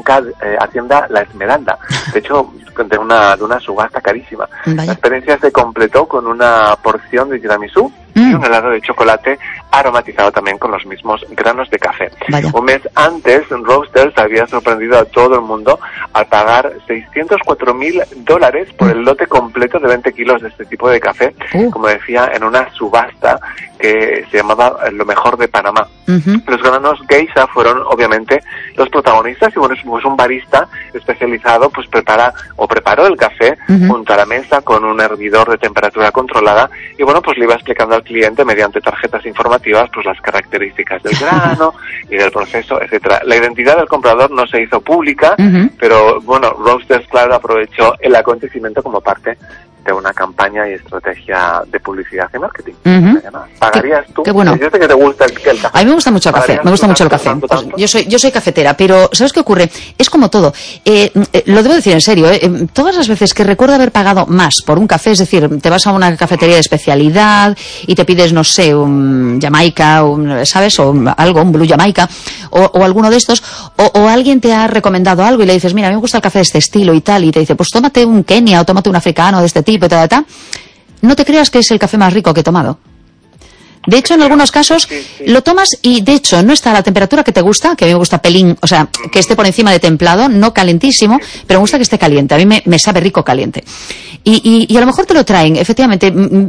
Hacienda La Esmeralda. De hecho, de una subasta carísima. Vaya. La experiencia se completó con una porción de tiramisú y un helado de chocolate aromatizado también con los mismos granos de café. Vaya. Un mes antes, Roasters había sorprendido a todo el mundo al pagar $604,000 por el lote completo de 20 kilos de este tipo de café, como decía, en una subasta que se llamaba Lo Mejor de Panamá. Los granos geisha fueron obviamente los protagonistas y bueno, pues un barista especializado pues preparó el café junto a la mesa con un hervidor de temperatura controlada y bueno, pues le iba explicando al cliente mediante tarjetas informativas pues las características del grano y del proceso, etcétera. La identidad del comprador no se hizo pública, pero bueno, Roasters, claro, aprovechó el acontecimiento como parte de una campaña y estrategia de publicidad y marketing. ¿Pagarías tú? Qué bueno. Yo sé que te gusta el café. A mí me gusta mucho el café, me gusta mucho el café. ¿Tanto? Yo soy cafetera, pero ¿sabes qué ocurre? Es como todo. Lo debo decir en serio, todas las veces que recuerdo haber pagado más por un café, es decir, te vas a una cafetería de especialidad y te pides, no sé, un Jamaica, ¿sabes? O algo, un Blue Jamaica, o alguno de estos, o alguien te ha recomendado algo y le dices, mira, a mí me gusta el café de este estilo y tal, y te dice, pues tómate un Kenia o tómate un africano de este tipo, no te creas que es el café más rico que he tomado. De hecho, en algunos casos lo tomas y, de hecho, no está a la temperatura que te gusta, que a mí me gusta pelín, o sea, que esté por encima de templado, no calentísimo, pero me gusta que esté caliente. A mí me sabe rico caliente. Y a lo mejor te lo traen, efectivamente,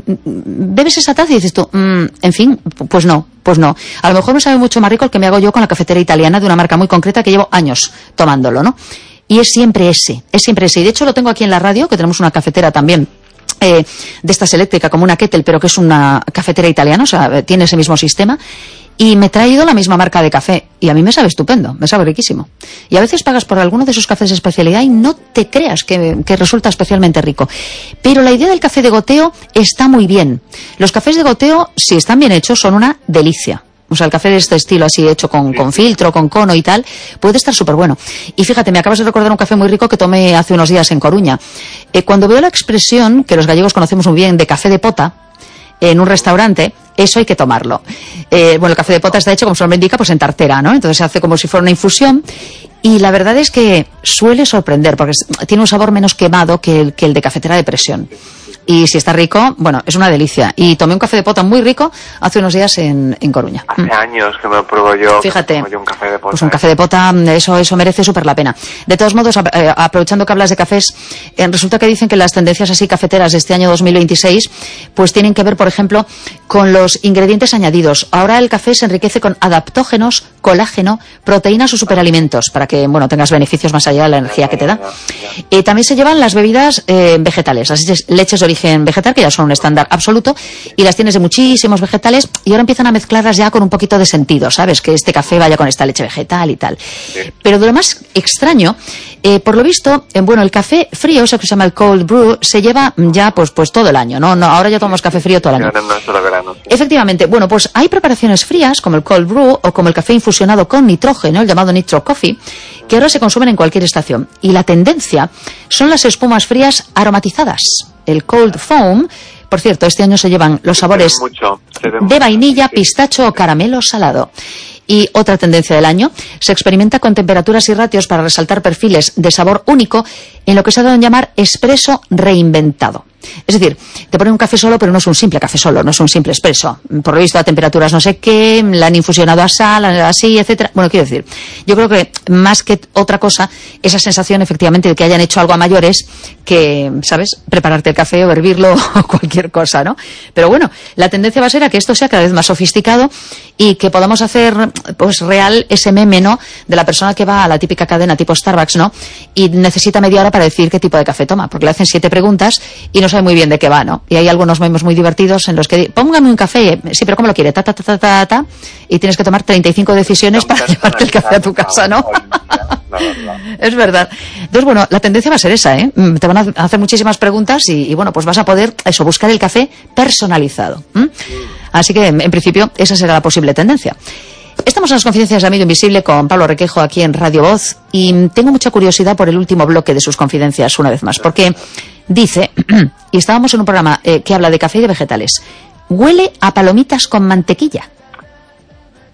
bebes esa taza y dices tú, en fin, pues no. A lo mejor me sabe mucho más rico el que me hago yo con la cafetera italiana de una marca muy concreta que llevo años tomándolo, ¿no? Y es siempre ese. Y de hecho lo tengo aquí en la radio, que tenemos una cafetera también, de estas eléctrica, como una kettle, pero que es una cafetera italiana, o sea, tiene ese mismo sistema. Y me he traído la misma marca de café. Y a mí me sabe estupendo, me sabe riquísimo. Y a veces pagas por alguno de esos cafés de especialidad y no te creas que resulta especialmente rico. Pero la idea del café de goteo está muy bien. Los cafés de goteo, si están bien hechos, son una delicia. O sea, el café de este estilo así hecho con filtro, con cono y tal, puede estar súper bueno. Y fíjate, me acabas de recordar un café muy rico que tomé hace unos días en Coruña. Cuando veo la expresión, que los gallegos conocemos muy bien, de café de pota, en un restaurante, eso hay que tomarlo. Bueno, el café de pota está hecho, como su nombre indica, pues en tartera, ¿no? Entonces se hace como si fuera una infusión. Y la verdad es que suele sorprender, porque tiene un sabor menos quemado que el de cafetera de presión. Y si está rico, bueno, es una delicia. Y tomé un café de pota muy rico hace unos días en Coruña. Hace años que me lo pruebo yo. Fíjate, un café de pota, pues un café de pota, eso merece súper la pena. De todos modos, aprovechando que hablas de cafés, resulta que dicen que las tendencias así cafeteras de este año 2026, pues tienen que ver, por ejemplo, con los ingredientes añadidos. Ahora el café se enriquece con adaptógenos, colágeno, proteínas o superalimentos, para que, bueno, tengas beneficios más allá de la energía que te da. También se llevan las bebidas vegetales, las leches de origen vegetal, que ya son un estándar absoluto, y las tienes de muchísimos vegetales, y ahora empiezan a mezclarlas ya con un poquito de sentido, ¿sabes? Que este café vaya con esta leche vegetal y tal. Pero de lo más extraño, por lo visto, bueno, el café frío, eso que se llama el cold brew, se lleva ya pues todo el año, ¿no? Ahora ya tomamos café frío todo el año. No es solo verano. Efectivamente, bueno, pues hay preparaciones frías, como el cold brew, o como el café infusionado con nitrógeno, el llamado nitro coffee, que ahora se consumen en cualquier estación. Y la tendencia son las espumas frías aromatizadas. El cold foam, por cierto, este año se llevan los sabores de vainilla, pistacho o caramelo salado. Y otra tendencia del año, se experimenta con temperaturas y ratios para resaltar perfiles de sabor único en lo que se ha dado en llamar espresso reinventado. Es decir, te ponen un café solo, pero no es un simple café solo, no es un simple espresso. Por lo visto a temperaturas no sé qué, la han infusionado a sal, así, etcétera. Bueno, quiero decir, yo creo que más que otra cosa, esa sensación efectivamente de que hayan hecho algo a mayores que, ¿sabes?, prepararte el café o hervirlo o cualquier cosa, ¿no? Pero bueno, la tendencia va a ser a que esto sea cada vez más sofisticado y que podamos hacer, pues, real ese meme, ¿no?, de la persona que va a la típica cadena tipo Starbucks, ¿no?, y necesita media hora para decir qué tipo de café toma, porque le hacen 7 preguntas y no sabe muy bien de qué va, ¿no? Y hay algunos memes muy divertidos en los que póngame un café, sí, pero ¿cómo lo quiere? Y tienes que tomar 35 decisiones para llevarte el café a tu casa, ¿no? Es verdad. Entonces, bueno, la tendencia va a ser esa, ¿eh? Te van a hacer muchísimas preguntas y bueno, pues vas a poder, buscar el café personalizado. Así que, en principio, esa será la posible tendencia. Estamos en las confidencias de Amigo Invisible con Pablo Requejo aquí en Radio Voz y tengo mucha curiosidad por el último bloque de sus confidencias una vez más, porque dice, y estábamos en un programa que habla de café y de vegetales, huele a palomitas con mantequilla.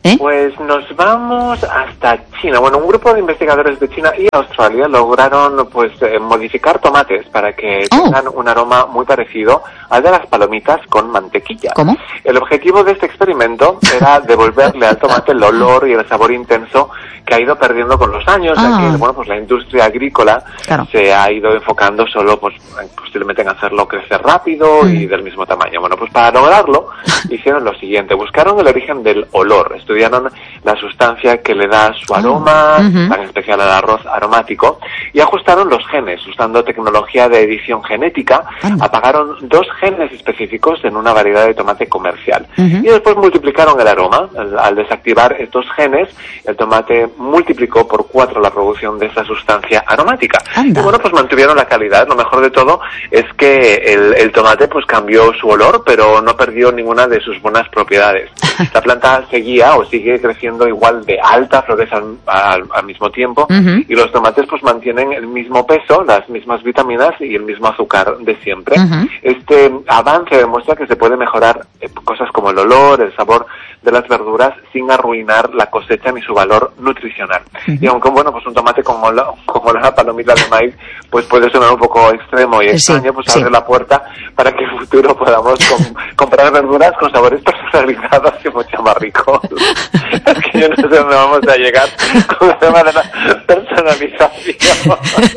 Pues nos vamos hasta China. Bueno, un grupo de investigadores de China y Australia lograron pues modificar tomates para que tengan un aroma muy parecido al de las palomitas con mantequilla. ¿Cómo? El objetivo de este experimento era devolverle al tomate el olor y el sabor intenso que ha ido perdiendo con los años, ya que bueno, pues la industria agrícola se ha ido enfocando solo pues posiblemente en hacerlo crecer rápido y del mismo tamaño. Bueno, pues para lograrlo hicieron lo siguiente: buscaron el origen del olor, estudiaron la sustancia que le da su aroma, tan especial al arroz aromático, y ajustaron los genes usando tecnología de edición genética. Apagaron 2 genes específicos en una variedad de tomate comercial y después multiplicaron el aroma. Al desactivar estos genes, el tomate multiplicó por 4 la producción de esta sustancia aromática. Y bueno, pues mantuvieron la calidad. Lo mejor de todo es que el tomate pues cambió su olor, pero no perdió ninguna de sus buenas propiedades. La planta seguía o sigue creciendo igual de alta, florece al mismo tiempo, y los tomates pues mantienen el mismo peso, las mismas vitaminas y el mismo azúcar de siempre. Este avance demuestra que se puede mejorar cosas como el olor, el sabor de las verduras sin arruinar la cosecha ni su valor nutricional. Y aunque bueno, pues un tomate como la palomita de maíz pues puede sonar un poco extremo y extraño, pues abre la puerta para que en el futuro podamos comprar verduras con sabores personalizados y mucho más ricos. Es que yo no sé dónde vamos a llegar con el tema de la personalización.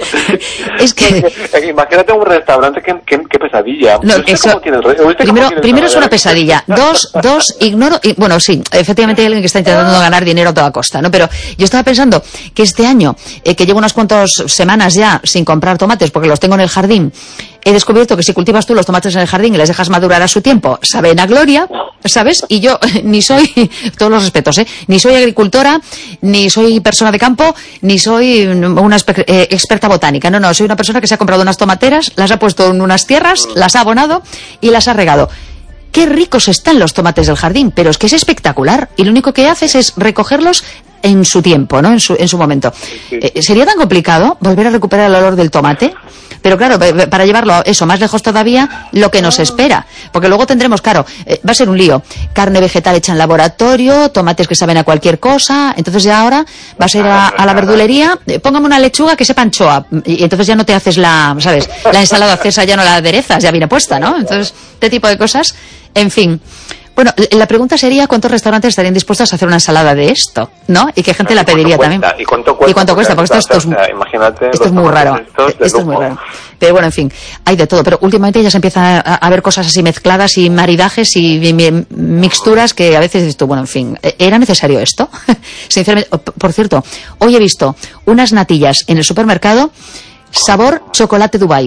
Es que imagínate un restaurante, qué pesadilla. No, eso, primero es una pesadilla. Dos, ignoro. Y, bueno, sí, efectivamente hay alguien que está intentando ganar dinero a toda costa, ¿no? Pero yo estaba pensando que este año, que llevo unas cuantas semanas ya sin comprar tomates porque los tengo en el jardín, he descubierto que si cultivas tú los tomates en el jardín y les dejas madurar a su tiempo, saben a gloria, ¿sabes? Y yo ni soy, todos los respetos, ni soy agricultora, ni soy persona de campo, ni soy una experta botánica. No, soy una persona que se ha comprado unas tomateras, las ha puesto en unas tierras, las ha abonado y las ha regado. Qué ricos están los tomates del jardín, pero es que es espectacular. Y lo único que haces es recogerlos en su tiempo, ¿no? En su momento. ¿Sería tan complicado volver a recuperar el olor del tomate? Pero claro, para llevarlo eso más lejos todavía, lo que nos espera. Porque luego tendremos, claro, va a ser un lío. Carne vegetal hecha en laboratorio, tomates que saben a cualquier cosa. Entonces ya ahora vas a ir a la verdulería, póngame una lechuga que sepa anchoa. Y entonces ya no te haces la ensalada cesa, ya no la aderezas, ya viene puesta, ¿no? Entonces, este tipo de cosas, en fin. Bueno, la pregunta sería cuántos restaurantes estarían dispuestos a hacer una ensalada de esto, ¿no? Y qué gente la pediría también. ¿Y cuánto cuesta? Porque esto es muy raro. Esto es muy raro. Pero bueno, en fin, hay de todo. Pero últimamente ya se empiezan a ver cosas así mezcladas y maridajes y mixturas que a veces dices tú, bueno, en fin, ¿era necesario esto? Sinceramente, por cierto, hoy he visto unas natillas en el supermercado sabor chocolate Dubai.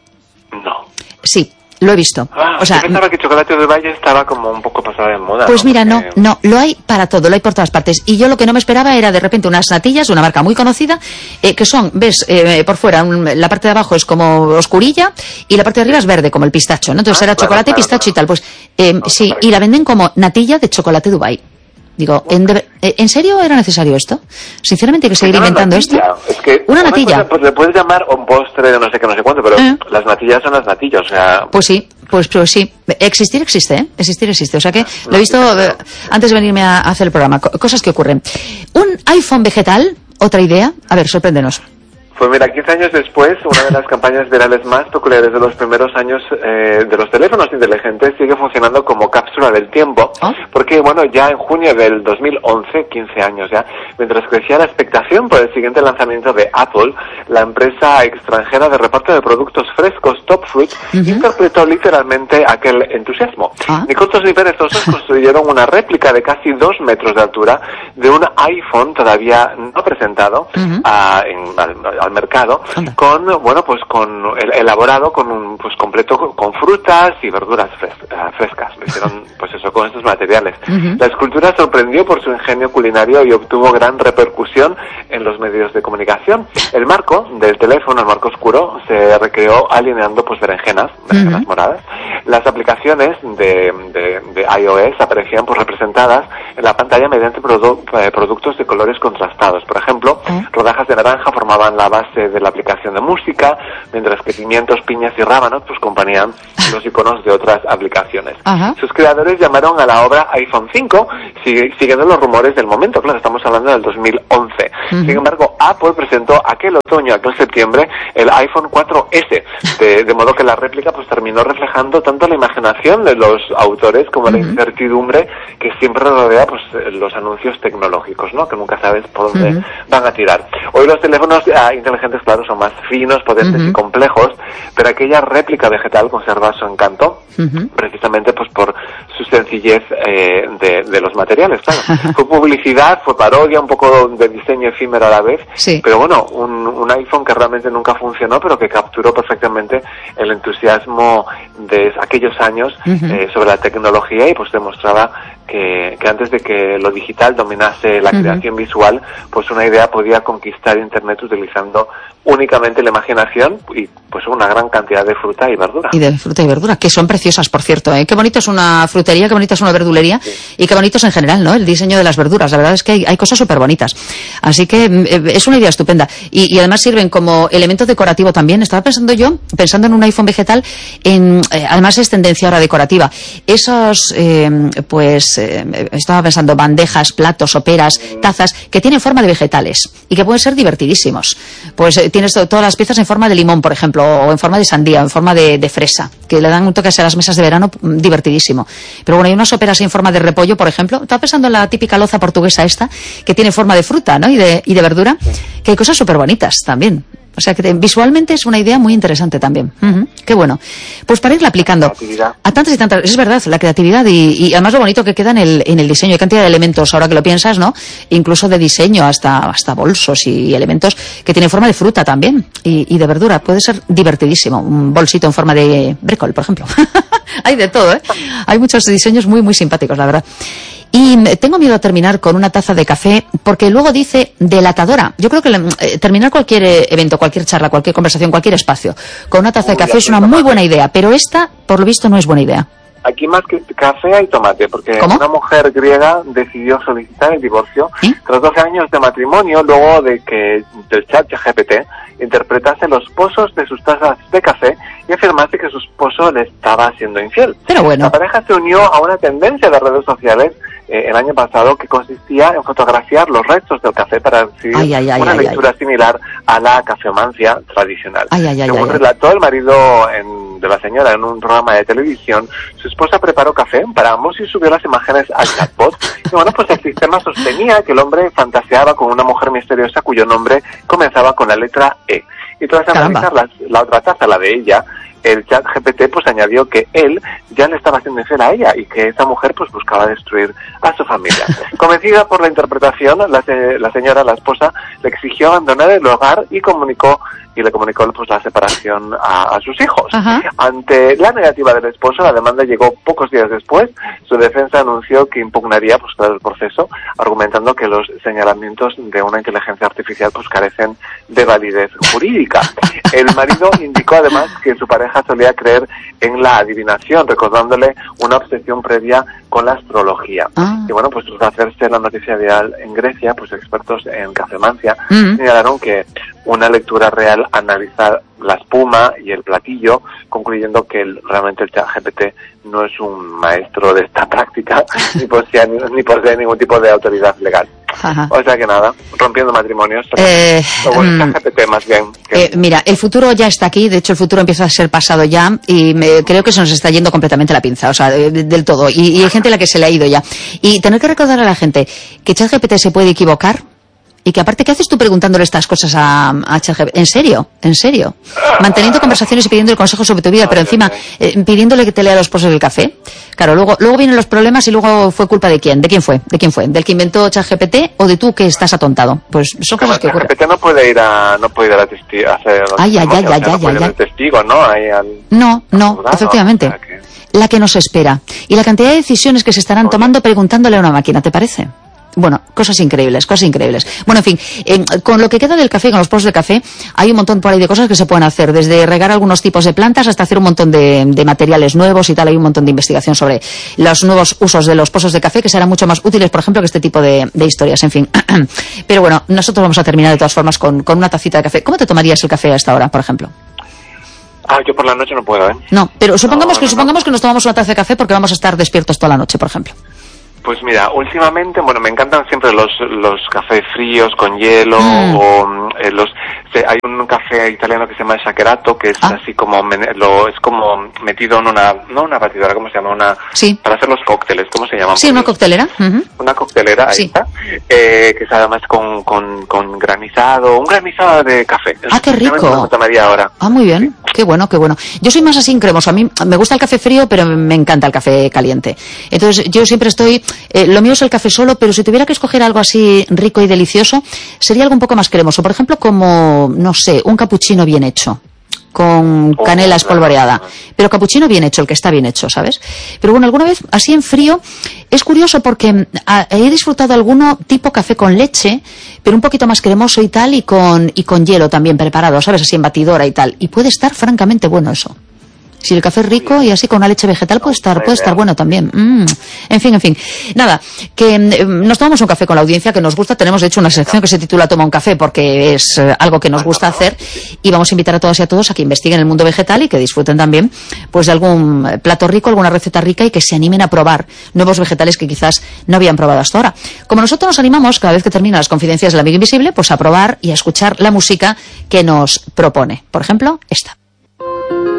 No. Sí. Lo he visto. O sea, yo pensaba que chocolate de Valle estaba como un poco pasada de moda. Pues mira, no, lo hay para todo, lo hay por todas partes. Y yo lo que no me esperaba era de repente unas natillas de una marca muy conocida, que son, ves, por fuera, la parte de abajo es como oscurilla y la parte de arriba es verde, como el pistacho, ¿no? Entonces era chocolate, pistacho y tal. Pues sí, y la venden como natilla de chocolate Dubai. Digo, ¿en serio era necesario esto? Sinceramente, hay que seguir inventando esto. Es que una natilla. Cosa, pues le puedes llamar un postre de no sé qué, no sé cuánto, pero las natillas son las natillas, o sea... Pues sí, pues sí. Existir existe, ¿eh? Existir existe. O sea que lo he visto antes de venirme a hacer el programa. Cosas que ocurren. ¿Un iPhone vegetal? ¿Otra idea? A ver, sorpréndenos. Pues mira, 15 años después, una de las campañas virales más peculiares de los primeros años de los teléfonos inteligentes sigue funcionando como cápsula del tiempo, porque bueno, ya en junio del 2011, 15 años ya, mientras crecía la expectación por el siguiente lanzamiento de Apple, la empresa extranjera de reparto de productos frescos Top Fruit interpretó literalmente aquel entusiasmo. Ni cortos ni perezosos construyeron una réplica de casi 2 metros de altura de un iPhone todavía no presentado al mercado, elaborado con un completo con frutas y verduras frescas. Lo hicieron pues eso con estos materiales. La escultura sorprendió por su ingenio culinario y obtuvo gran repercusión en los medios de comunicación. El marco del teléfono, el marco oscuro, se recreó alineando pues berenjenas moradas. Las aplicaciones de iOS aparecían pues representadas en la pantalla mediante productos de colores contrastados. Por ejemplo, rodajas de naranja formaban la base base de la aplicación de música, mientras que pimientos, piñas y rábanos pues componían los iconos de otras aplicaciones. Sus creadores llamaron a la obra iPhone 5, siguiendo los rumores del momento. Claro, estamos hablando del 2011. Sin embargo, Apple presentó aquel otoño, aquel septiembre, el iPhone 4S, de modo que la réplica pues terminó reflejando tanto la imaginación de los autores como la incertidumbre que siempre rodea pues los anuncios tecnológicos, ¿no? Que nunca sabes por dónde van a tirar. Hoy los teléfonos inteligentes, claro, son más finos, potentes y complejos, pero aquella réplica vegetal conserva su encanto, precisamente pues por su sencillez de los materiales, claro. Fue publicidad, fue parodia, un poco de diseño efímero a la vez, pero bueno, un iPhone que realmente nunca funcionó, pero que capturó perfectamente el entusiasmo de aquellos años sobre la tecnología y pues demostraba que antes de que lo digital dominase la creación visual, pues una idea podía conquistar Internet utilizando únicamente la imaginación y pues una gran cantidad de fruta y verdura. Y de fruta y verdura, que son preciosas, por cierto, ¿eh? Qué bonito es una frutería, qué bonito es una verdulería y qué bonito es en general, ¿no? El diseño de las verduras, la verdad es que hay cosas súper bonitas. Así que es una idea estupenda. Y además sirven como elemento decorativo también. Estaba pensando en un iPhone vegetal, además es tendencia ahora decorativa. Esos, estaba pensando bandejas, platos, soperas, tazas, que tienen forma de vegetales y que pueden ser divertidísimos. Pues tienes todas las piezas en forma de limón, por ejemplo, o en forma de sandía, o en forma de fresa, que le dan un toque a las mesas de verano divertidísimo. Pero bueno, hay unas soperas en forma de repollo, por ejemplo. Estaba pensando en la típica loza portuguesa esta, que tiene forma de fruta, ¿no? Y de verdura, que hay cosas súper bonitas también. O sea que visualmente es una idea muy interesante también. Qué bueno. Pues para irla aplicando a tantas y tantas, es verdad, la creatividad y además lo bonito que queda en el diseño. Hay cantidad de elementos, ahora que lo piensas, ¿no? Incluso de diseño, hasta bolsos y elementos que tienen forma de fruta también y de verdura. Puede ser divertidísimo. Un bolsito en forma de brécol, por ejemplo. Hay de todo, ¿eh? Hay muchos diseños muy, muy simpáticos, la verdad. Y tengo miedo a terminar con una taza de café porque luego dice delatadora. Yo creo que terminar cualquier evento, cualquier charla, cualquier conversación, cualquier espacio con una taza de café es una muy buena idea, pero esta, por lo visto, no es buena idea. Aquí más que café hay tomate, porque una mujer griega decidió solicitar el divorcio tras 12 años de matrimonio, luego de que el chat GPT interpretase los pozos de sus tazas de café y afirmase que su esposo le estaba siendo infiel. Pero bueno. La pareja se unió a una tendencia de redes sociales el año pasado que consistía en fotografiar los restos del café para recibir una lectura similar a la cafeomancia tradicional. Según relató el marido de la señora en un programa de televisión, su esposa preparó café para ambos y subió las imágenes al chatbot. Y bueno, pues el sistema sostenía que el hombre fantaseaba con una mujer misteriosa cuyo nombre comenzaba con la letra E. Y tras analizar la otra taza, la de ella, el chat GPT pues añadió que él ya le estaba haciendo infiel a ella y que esa mujer pues buscaba destruir a su familia. Convencida por la interpretación, la señora, la esposa, le exigió abandonar el hogar y le comunicó pues la separación a sus hijos. Ante la negativa del esposo, la demanda llegó pocos días después. Su defensa anunció que impugnaría pues todo el proceso, argumentando que los señalamientos de una inteligencia artificial pues carecen de validez jurídica. El marido indicó además que su pareja solía creer en la adivinación, recordándole una obsesión previa con la astrología. Y bueno, pues tras hacerse la noticia viral en Grecia, pues expertos en cafemancia señalaron que una lectura real analiza la espuma y el platillo, concluyendo que realmente el ChatGPT no es un maestro de esta práctica, ni posee ningún tipo de autoridad legal. O sea que nada, rompiendo matrimonios. ChatGPT más bien. Mira, el futuro ya está aquí, de hecho el futuro empieza a ser pasado ya y creo que se nos está yendo completamente la pinza, o sea, del todo. Y hay gente a la que se le ha ido ya. Y tener que recordar a la gente que ChatGPT se puede equivocar. Y que aparte, ¿qué haces tú preguntándole estas cosas a ChatGPT? ¿En serio? Manteniendo conversaciones y pidiéndole consejos sobre tu vida, pero encima pidiéndole que te lea los pozos del café. Claro, luego vienen los problemas y luego fue culpa de quién. ¿De quién fue? ¿Del que inventó ChatGPT o de tú que estás atontado? Pues son cosas que ocurren. ChatGPT no puede ir a testigo, hacer testigo, ¿no? No, efectivamente. La que nos espera. Y la cantidad de decisiones que se estarán tomando preguntándole a una máquina, ¿te parece? Bueno, cosas increíbles. Bueno, en fin, con lo que queda del café, con los pozos de café, hay un montón por ahí de cosas que se pueden hacer, desde regar algunos tipos de plantas hasta hacer un montón de materiales nuevos y tal. Hay un montón de investigación sobre los nuevos usos de los pozos de café que serán mucho más útiles, por ejemplo, que este tipo de historias, en fin. Pero bueno, nosotros vamos a terminar de todas formas con una tacita de café. ¿Cómo te tomarías el café a esta hora, por ejemplo? Yo por la noche no puedo, ¿eh? No, pero supongamos que nos tomamos una taza de café porque vamos a estar despiertos toda la noche, por ejemplo. Pues mira, últimamente, bueno, me encantan siempre los cafés fríos con hielo o hay un café italiano que se llama Shakerato, que es así como es como metido en no una batidora, ¿cómo se llama? Sí. Para hacer los cócteles, ¿cómo se llama? Sí, una coctelera. Una coctelera, ahí está, que es además con granizado, un granizado de café. Qué rico. Ahora. Muy bien. Qué bueno. Yo soy más así cremoso. A mí me gusta el café frío, pero me encanta el café caliente. Entonces, yo siempre estoy... lo mío es el café solo, pero si tuviera que escoger algo así rico y delicioso, sería algo un poco más cremoso. Por ejemplo, como, no sé, un capuchino bien hecho, con canela espolvoreada. Pero capuchino bien hecho, el que está bien hecho, ¿sabes? Pero bueno, alguna vez, así en frío, es curioso porque he disfrutado alguno tipo café con leche, pero un poquito más cremoso y tal, y con hielo también preparado, ¿sabes? Así en batidora y tal. Y puede estar francamente bueno eso. Si el café es rico y así con una leche vegetal puede estar bueno también. En fin. Nada, que nos tomamos un café con la audiencia que nos gusta. Tenemos de hecho una sección que se titula Toma un café porque es algo que nos gusta hacer, y vamos a invitar a todas y a todos a que investiguen el mundo vegetal y que disfruten también pues de algún plato rico, alguna receta rica, y que se animen a probar nuevos vegetales que quizás no habían probado hasta ahora. Como nosotros nos animamos cada vez que terminan las confidencias del amigo invisible, pues a probar y a escuchar la música que nos propone. Por ejemplo, esta.